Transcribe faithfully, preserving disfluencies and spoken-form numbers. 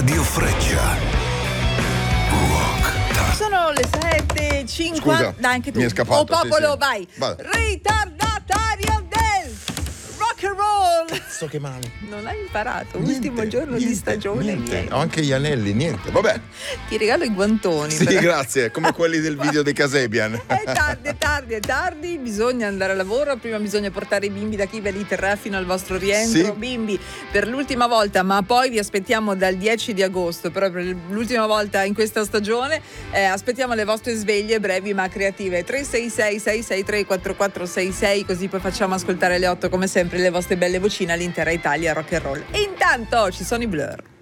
Radio Freccia. Rock. Sono le sette e cinquanta. Scusa, Dai, anche tu. mi è scappato, Oh popolo, sì, sì. vai. Vai. Ritardatario del rock and roll. So che male. Non hai imparato. Niente, Ultimo giorno niente, di stagione. Niente. niente. Ho anche gli anelli, niente. Vabbè. Ti regalo i guantoni. Sì, però. grazie, come quelli del video dei Casebian. È tardi, è tardi, è tardi, bisogna andare a lavoro, prima bisogna portare i bimbi da chi ve li terrà fino al vostro rientro. Sì. Bimbi, per l'ultima volta, ma poi vi aspettiamo dal dieci di agosto, però per l'ultima volta in questa stagione, eh, aspettiamo le vostre sveglie brevi ma creative. tre sei sei sei sei tre quattro quattro sei sei, così poi facciamo ascoltare alle otto come sempre le vostre belle vocine all'intera Italia rock and roll. E intanto ci sono i Blur.